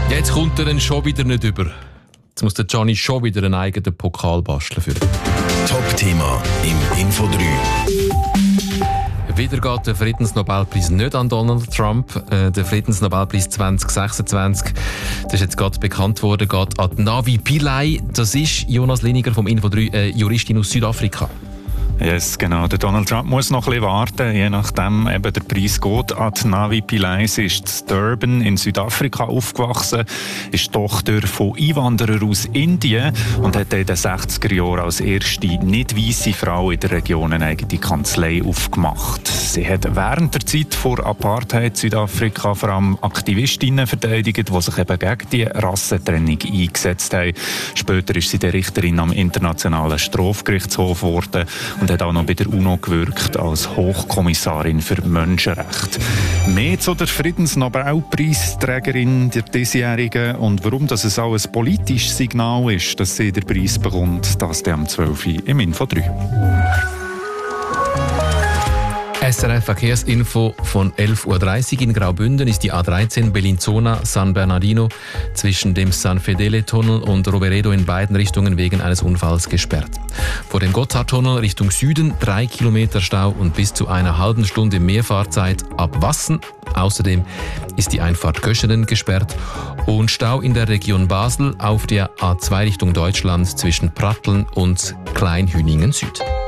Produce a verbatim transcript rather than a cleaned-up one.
Jetzt kommt er dann schon wieder nicht über. Jetzt muss der Gianni schon wieder einen eigenen Pokal basteln für ihn. Top-Thema im Info drei. Wieder geht der Friedensnobelpreis nicht an Donald Trump. Äh, der Friedensnobelpreis zwanzig sechsundzwanzig, das ist jetzt gerade bekannt worden, geht an Navi Pillay. Das ist Jonas Liniger vom Info drei, äh, Juristin aus Südafrika. Yes, genau. Der Donald Trump muss noch ein bisschen warten, je nachdem eben der Preis geht. An Navi Pillay. Sie ist in Durban in Südafrika aufgewachsen, ist Tochter von Einwanderern aus Indien und hat in den sechziger Jahren als erste nicht weisse Frau in der Region eine eigene Kanzlei aufgemacht. Sie hat während der Zeit vor Apartheid Südafrika vor allem Aktivistinnen verteidigt, die sich eben gegen die Rassentrennung eingesetzt haben. Später ist sie der Richterin am Internationalen Strafgerichtshof geworden und hat auch noch bei der UNO gewirkt als Hochkommissarin für Menschenrechte. Mehr zu der Friedensnobelpreisträgerin der diesjährigen und warum das es auch ein politisches Signal ist, dass sie den Preis bekommt, das am zwölf Uhr im Info drei. S R F Verkehrsinfo von elf Uhr dreißig in Graubünden ist die A dreizehn Bellinzona-San Bernardino zwischen dem San Fedele-Tunnel und Roveredo in beiden Richtungen wegen eines Unfalls gesperrt. Vor dem Gotthardtunnel Richtung Süden drei Kilometer Stau und bis zu einer halben Stunde Mehrfahrzeit ab Wassen. Außerdem ist die Einfahrt Köschenen gesperrt und Stau in der Region Basel auf der A zwei Richtung Deutschland zwischen Pratteln und Kleinhüningen Süd.